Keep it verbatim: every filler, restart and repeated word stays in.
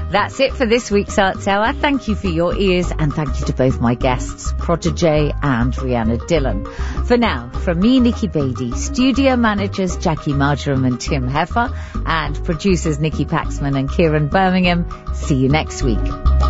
That's it for this week's Arts Hour. Thank you for your ears, and thank you to both my guests, Protégé and Rhianna Dillon. For now, from me, Nikki Beattie, studio managers Jackie Marjoram and Tim Heffer, and producers Nikki Paxman and Kieran Birmingham, see you next week.